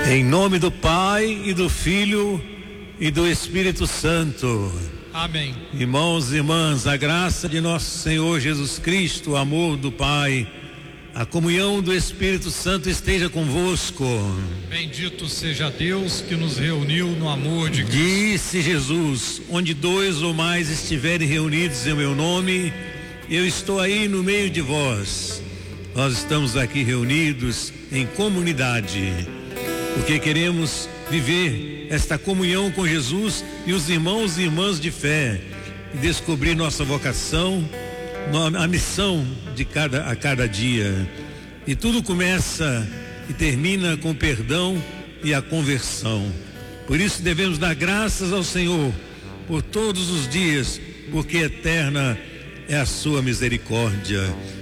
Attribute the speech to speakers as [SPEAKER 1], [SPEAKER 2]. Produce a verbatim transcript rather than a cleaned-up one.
[SPEAKER 1] Em nome do Pai e do Filho e do Espírito Santo.
[SPEAKER 2] Amém.
[SPEAKER 1] Irmãos e irmãs, a graça de nosso Senhor Jesus Cristo, o amor do Pai, a comunhão do Espírito Santo esteja convosco.
[SPEAKER 2] Bendito seja Deus que nos reuniu no amor de Cristo.
[SPEAKER 1] Disse Jesus: onde dois ou mais estiverem reunidos em meu nome, eu estou aí no meio de vós. Nós estamos aqui reunidos em comunidade, porque queremos viver esta comunhão com Jesus e os irmãos e irmãs de fé e descobrir nossa vocação, a missão de cada, a cada dia. E tudo começa e termina com o perdão e a conversão. Por isso devemos dar graças ao Senhor por todos os dias, porque eterna é a sua misericórdia.